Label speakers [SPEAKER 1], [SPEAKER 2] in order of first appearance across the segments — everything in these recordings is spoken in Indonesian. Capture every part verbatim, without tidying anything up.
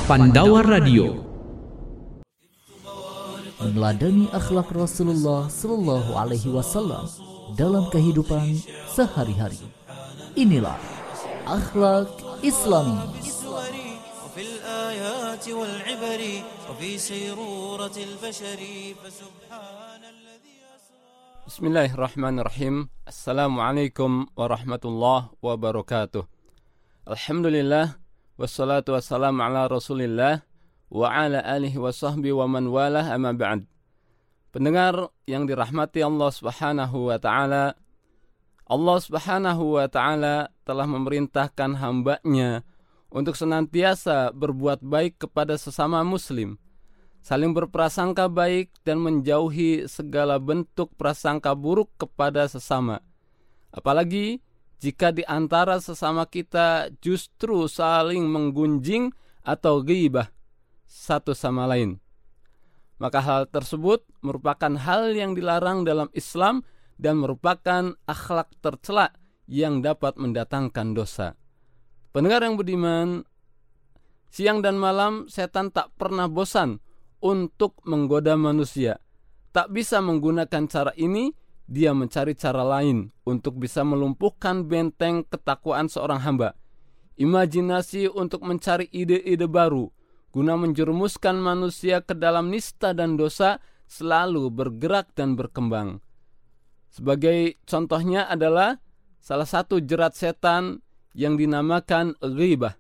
[SPEAKER 1] Pandawa Radio.
[SPEAKER 2] Meneladani akhlak Rasulullah Sallallahu Alaihi Wasallam dalam kehidupan sehari-hari. Inilah akhlak Islami.
[SPEAKER 3] Bismillahirrahmanirrahim. Assalamualaikum warahmatullahi wabarakatuh. Alhamdulillah, wassalatu wassalamu ala Rasulillah wa ala alihi wa sahbihi wa man walah, amma ba'd. Pendengar yang dirahmati Allah Subhanahu wa taala, Allah Subhanahu wa taala telah memerintahkan hamba-Nya untuk senantiasa berbuat baik kepada sesama muslim, saling berprasangka baik dan menjauhi segala bentuk prasangka buruk kepada sesama. Apalagi jika di antara sesama kita justru saling menggunjing atau ghibah satu sama lain. Maka hal tersebut merupakan hal yang dilarang dalam Islam dan merupakan akhlak tercela yang dapat mendatangkan dosa. Pendengar yang budiman, siang dan malam setan tak pernah bosan untuk menggoda manusia. Tak bisa menggunakan cara ini, dia mencari cara lain untuk bisa melumpuhkan benteng ketakwaan seorang hamba. Imajinasi untuk mencari ide-ide baru guna menjerumuskan manusia ke dalam nista dan dosa selalu bergerak dan berkembang. Sebagai contohnya adalah salah satu jerat setan yang dinamakan ghibah.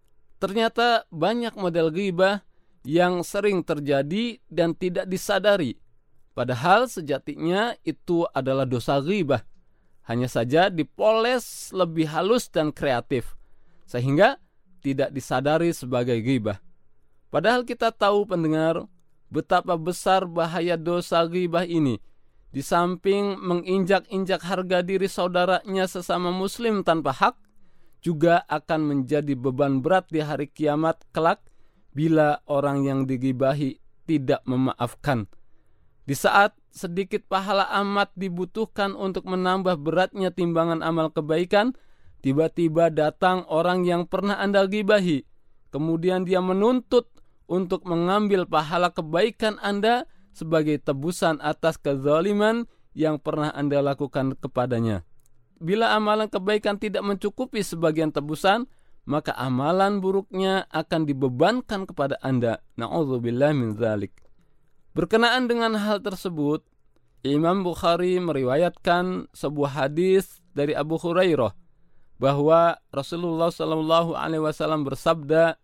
[SPEAKER 3] Ternyata banyak model ghibah yang sering terjadi dan tidak disadari. Padahal sejatinya itu adalah dosa ghibah. Hanya saja dipoles lebih halus dan kreatif, sehingga tidak disadari sebagai ghibah. Padahal kita tahu, pendengar, betapa besar bahaya dosa ghibah ini. Di samping menginjak-injak harga diri saudaranya sesama muslim tanpa hak, juga akan menjadi beban berat di hari kiamat kelak bila orang yang dighibahi tidak memaafkan. Di saat sedikit pahala amat dibutuhkan untuk menambah beratnya timbangan amal kebaikan, tiba-tiba datang orang yang pernah Anda ghibahi. Kemudian dia menuntut untuk mengambil pahala kebaikan Anda sebagai tebusan atas kezaliman yang pernah Anda lakukan kepadanya. Bila amalan kebaikan tidak mencukupi sebagian tebusan, maka amalan buruknya akan dibebankan kepada Anda. Na'udzubillah min dzalik. Berkenaan dengan hal tersebut, Imam Bukhari meriwayatkan sebuah hadis dari Abu Hurairah bahwa Rasulullah sallallahu alaihi wasallam bersabda,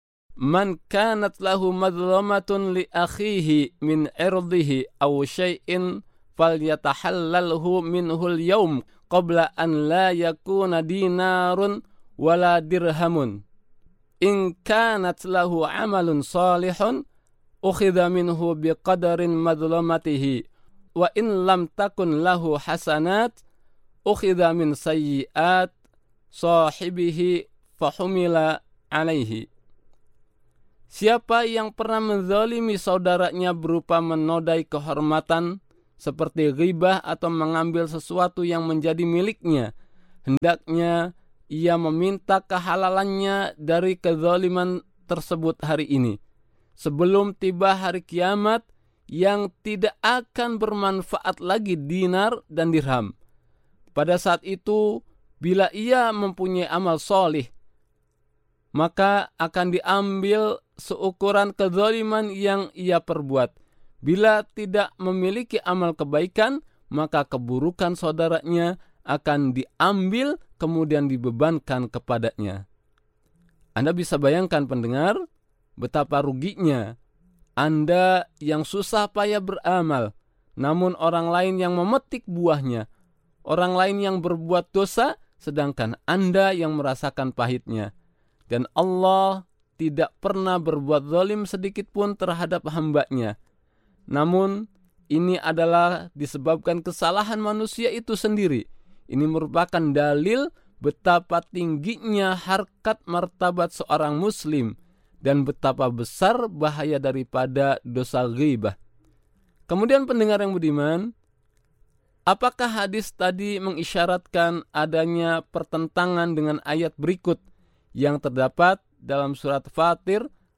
[SPEAKER 3] "Man kanat lahu madlamatun li akhihi min irdihi aw syai'in falyatahallalhu minhul yawm qabla an la yakuna dinarun wala dirhamun. In kanat lahu amalun salihun ukhidha minhu biqadarin madlamatihi wa in lam takun lahu hasanat ukhidha min sayyi'at sahibihi fahumila alaihi." Siapa yang pernah menzalimi saudaranya berupa menodai kehormatan seperti ghibah atau mengambil sesuatu yang menjadi miliknya, hendaknya ia meminta kehalalannya dari kezaliman tersebut hari ini, sebelum tiba hari kiamat yang tidak akan bermanfaat lagi dinar dan dirham. Pada saat itu, bila ia mempunyai amal solih, maka akan diambil seukuran kezaliman yang ia perbuat. Bila tidak memiliki amal kebaikan, maka keburukan saudaranya akan diambil kemudian dibebankan kepadanya. Anda bisa bayangkan, pendengar, betapa ruginya Anda yang susah payah beramal, namun orang lain yang memetik buahnya, orang lain yang berbuat dosa, sedangkan Anda yang merasakan pahitnya. Dan Allah tidak pernah berbuat zalim sedikit pun terhadap hamba-Nya. Namun ini adalah disebabkan kesalahan manusia itu sendiri. Ini merupakan dalil betapa tingginya harkat martabat seorang muslim dan betapa besar bahaya daripada dosa ghibah. Kemudian pendengar yang budiman, apakah hadis tadi mengisyaratkan adanya pertentangan dengan ayat berikut yang terdapat dalam surat Fatir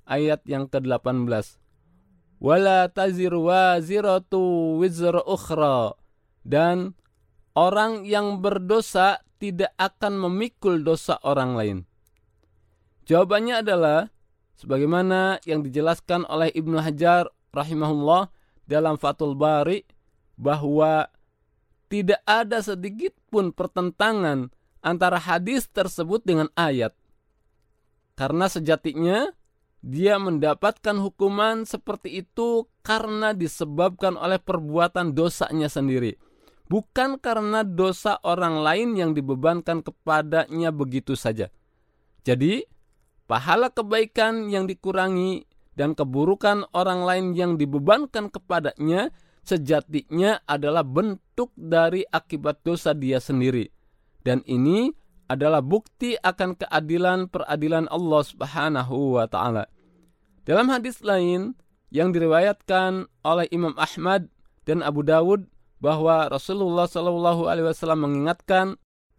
[SPEAKER 3] ayat yang kedelapan belas. Wala taziru waziratu wizra ukhra. Dan orang yang berdosa tidak akan memikul dosa orang lain. Jawabannya adalah sebagaimana yang dijelaskan oleh Ibnu Hajar rahimahullah dalam Fathul Bari, bahwa tidak ada sedikit pun pertentangan antara hadis tersebut dengan ayat. Karena sejatinya dia mendapatkan hukuman seperti itu karena disebabkan oleh perbuatan dosanya sendiri. Bukan karena dosa orang lain yang dibebankan kepadanya begitu saja. Jadi, pahala kebaikan yang dikurangi dan keburukan orang lain yang dibebankan kepadanya sejatinya adalah bentuk dari akibat dosa dia sendiri. Dan ini adalah bukti akan keadilan peradilan Allah Subhanahu wa taala. Dalam hadis lain yang diriwayatkan oleh Imam Ahmad dan Abu Dawud, bahwa Rasulullah sallallahu alaihi wasallam mengingatkan,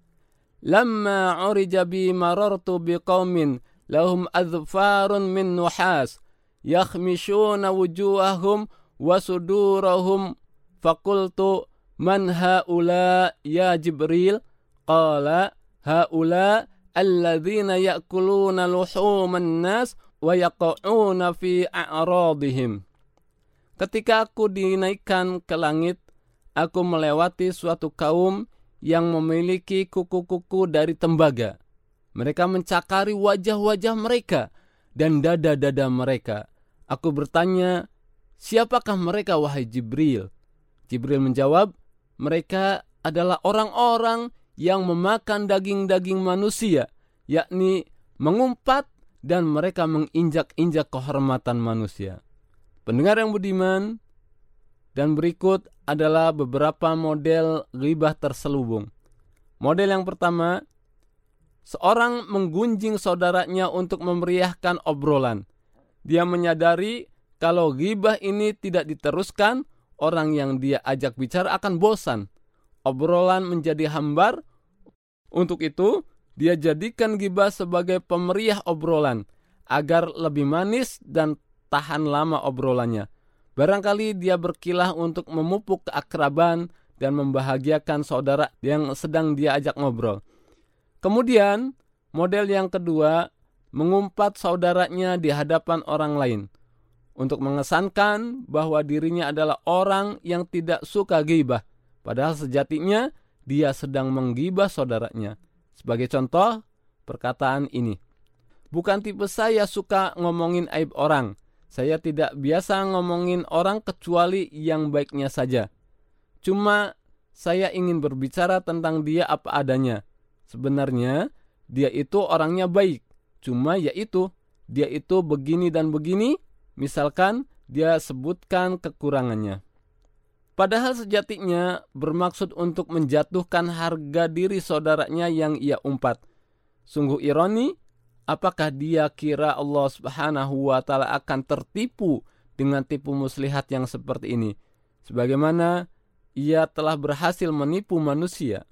[SPEAKER 3] "Lamma urija bi marartu biqaumin lahum adfarun min nuhas yakhmishuna wujuhahum wa sudurahum faqultu man haula ya Jibril qala haula alladzina ya'kuluna luhuman nas wa yaqa'una fi a'radihim." Ketika aku dinaikkan ke langit, aku melewati suatu kaum yang memiliki kuku-kuku dari tembaga. Mereka mencakari wajah-wajah mereka dan dada-dada mereka. Aku bertanya, "Siapakah mereka, wahai Jibril?" Jibril menjawab, "Mereka adalah orang-orang yang memakan daging-daging manusia, yakni mengumpat dan mereka menginjak-injak kehormatan manusia." Pendengar yang budiman, dan berikut adalah beberapa model ghibah terselubung. Model yang pertama, seorang menggunjing saudaranya untuk memeriahkan obrolan. Dia menyadari kalau ghibah ini tidak diteruskan, orang yang dia ajak bicara akan bosan. Obrolan menjadi hambar. Untuk itu, dia jadikan ghibah sebagai pemeriah obrolan agar lebih manis dan tahan lama obrolannya. Barangkali dia berkilah untuk memupuk keakraban dan membahagiakan saudara yang sedang dia ajak ngobrol. Kemudian, model yang kedua, mengumpat saudaranya di hadapan orang lain untuk mengesankan bahwa dirinya adalah orang yang tidak suka ghibah, padahal sejatinya dia sedang menggibah saudaranya. Sebagai contoh, perkataan ini, "Bukan tipe saya suka ngomongin aib orang. Saya tidak biasa ngomongin orang kecuali yang baiknya saja. Cuma saya ingin berbicara tentang dia apa adanya. Sebenarnya dia itu orangnya baik. Cuma ya itu, dia itu begini dan begini." Misalkan dia sebutkan kekurangannya. Padahal sejatinya bermaksud untuk menjatuhkan harga diri saudaranya yang ia umpat. Sungguh ironi. Apakah dia kira Allah Subhanahu wa taala akan tertipu dengan tipu muslihat yang seperti ini? Sebagaimana ia telah berhasil menipu manusia.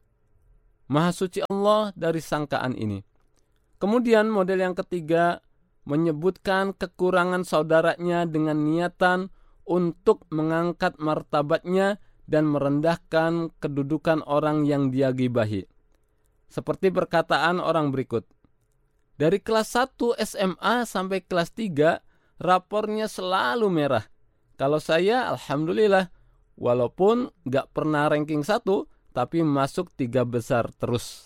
[SPEAKER 3] Maha suci Allah dari sangkaan ini. Kemudian model yang ketiga, menyebutkan kekurangan saudaranya dengan niatan untuk mengangkat martabatnya dan merendahkan kedudukan orang yang dia gibahi. Seperti perkataan orang berikut, "Dari kelas satu S M A sampai kelas tiga, rapornya selalu merah. Kalau saya, alhamdulillah, walaupun gak pernah ranking satu, tapi masuk tiga besar terus."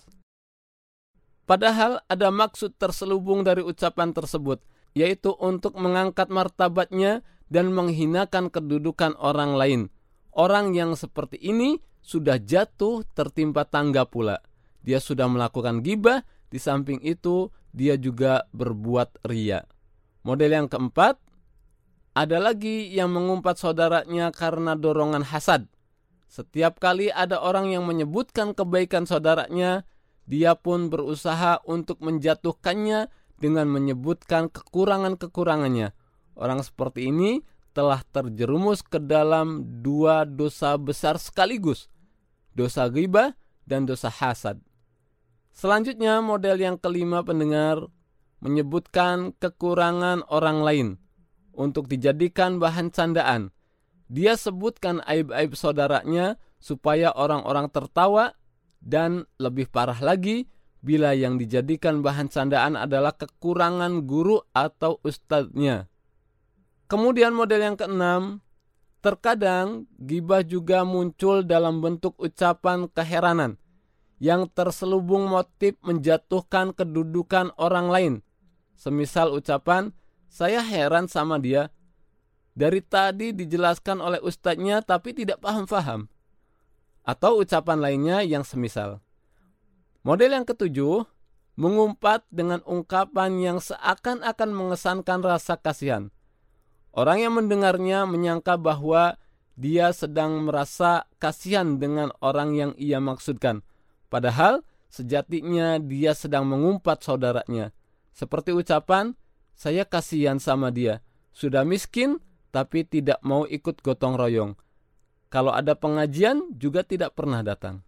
[SPEAKER 3] Padahal ada maksud terselubung dari ucapan tersebut, yaitu untuk mengangkat martabatnya dan menghinakan kedudukan orang lain. Orang yang seperti ini sudah jatuh tertimpa tangga pula. Dia sudah melakukan ghibah, di samping itu dia juga berbuat riya. Model yang keempat, ada lagi yang mengumpat saudaranya karena dorongan hasad. Setiap kali ada orang yang menyebutkan kebaikan saudaranya, dia pun berusaha untuk menjatuhkannya dengan menyebutkan kekurangan-kekurangannya. Orang seperti ini telah terjerumus ke dalam dua dosa besar sekaligus, dosa ghibah dan dosa hasad. Selanjutnya model yang kelima, pendengar, menyebutkan kekurangan orang lain untuk dijadikan bahan candaan. Dia sebutkan aib-aib saudaranya supaya orang-orang tertawa, dan lebih parah lagi bila yang dijadikan bahan candaan adalah kekurangan guru atau ustadznya. Kemudian model yang keenam, terkadang ghibah juga muncul dalam bentuk ucapan keheranan yang terselubung motif menjatuhkan kedudukan orang lain. Semisal ucapan, saya heran sama dia. Dari tadi dijelaskan oleh ustadznya tapi tidak paham-paham. Atau ucapan lainnya yang semisal. Model yang ketujuh, mengumpat dengan ungkapan yang seakan-akan mengesankan rasa kasihan. Orang yang mendengarnya menyangka bahwa dia sedang merasa kasihan dengan orang yang ia maksudkan. Padahal sejatinya dia sedang mengumpat saudaranya. Seperti ucapan, saya kasihan sama dia. Sudah miskin tapi tidak mau ikut gotong royong. Kalau ada pengajian juga tidak pernah datang.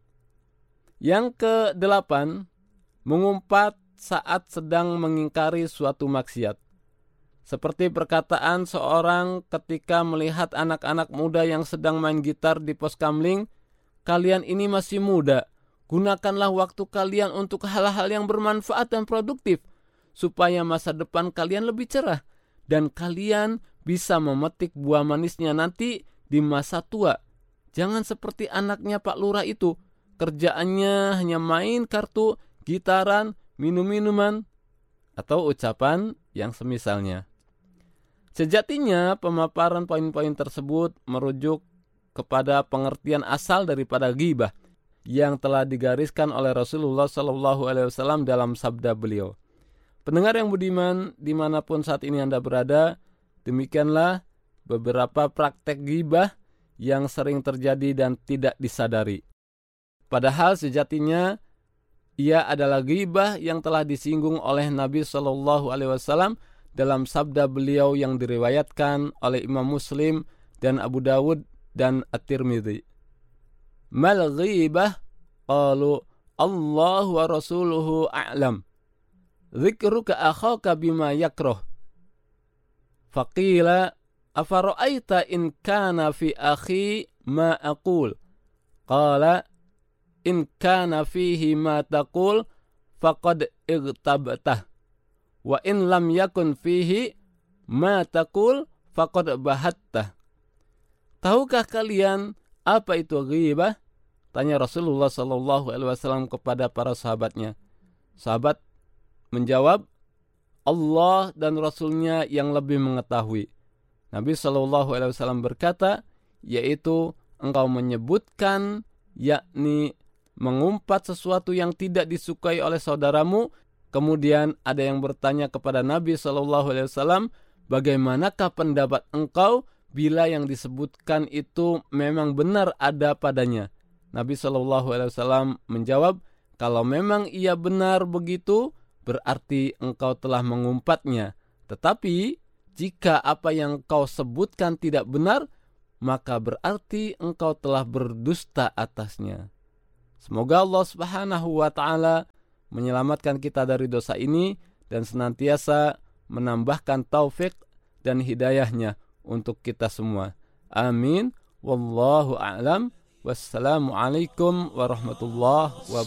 [SPEAKER 3] Yang kedelapan, mengumpat saat sedang mengingkari suatu maksiat. Seperti perkataan seorang ketika melihat anak-anak muda yang sedang main gitar di pos kamling, kalian ini masih muda, gunakanlah waktu kalian untuk hal-hal yang bermanfaat dan produktif, supaya masa depan kalian lebih cerah, dan kalian bisa memetik buah manisnya nanti di masa tua. Jangan seperti anaknya Pak Lurah itu, kerjaannya hanya main kartu, gitaran, minum-minuman, atau ucapan yang semisalnya. Sejatinya pemaparan poin-poin tersebut merujuk kepada pengertian asal daripada ghibah yang telah digariskan oleh Rasulullah shallallahu alaihi wasallam dalam sabda beliau. Pendengar yang budiman, dimanapun saat ini Anda berada, demikianlah beberapa praktek ghibah yang sering terjadi dan tidak disadari. Padahal sejatinya ia adalah ghibah yang telah disinggung oleh Nabi shallallahu alaihi wasallam dalam sabda beliau yang diriwayatkan oleh Imam Muslim dan Abu Dawud dan At-Tirmidzi. Mal ghibah? Qalu Allah wa rasuluhu a'lam. Dzikruka akhaka bima yakrah. Faqila afara'aita in kana fi akhi ma aqul. Qala in kana fihi ma taqul faqad igtabtah. Wa in lam yakun fihi ma taqul faqad bahattah. Tahukah kalian apa itu ghibah? Tanya Rasulullah sallallahu alaihi wasallam kepada para sahabatnya. Sahabat menjawab, Allah dan Rasulnya yang lebih mengetahui. Nabi sallallahu alaihi wasallam berkata, yaitu engkau menyebutkan, yakni mengumpat sesuatu yang tidak disukai oleh saudaramu. Kemudian ada yang bertanya kepada Nabi shallallahu alaihi wasallam, bagaimanakah pendapat engkau bila yang disebutkan itu memang benar ada padanya? Nabi shallallahu alaihi wasallam menjawab, kalau memang ia benar begitu, berarti engkau telah mengumpatnya. Tetapi jika apa yang kau sebutkan tidak benar, maka berarti engkau telah berdusta atasnya. Semoga Allah Subhanahu wa taala menyelamatkan kita dari dosa ini dan senantiasa menambahkan taufik dan hidayahnya untuk kita semua. Amin. Wallahu a'lam. Wassalamualaikum warahmatullahi wabarakatuh.